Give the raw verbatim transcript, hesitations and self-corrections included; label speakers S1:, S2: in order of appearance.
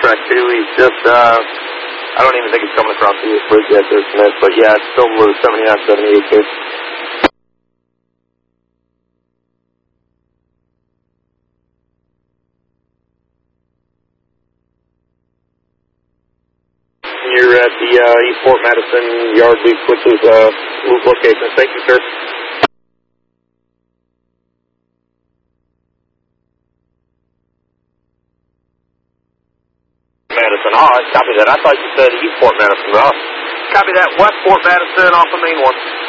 S1: track two. He's just, uh, I don't even think he's coming across the bridge yet this minute, but yeah, it's still blue, seventy-nine seventy-eight, kid. You're at the uh, East Fort Madison Yardley Switches uh, loop location. Thank you, sir. Madison. Oh, I copy that. I thought you said East Fort Madison. Oh, copy that. West Fort Madison off of Main one.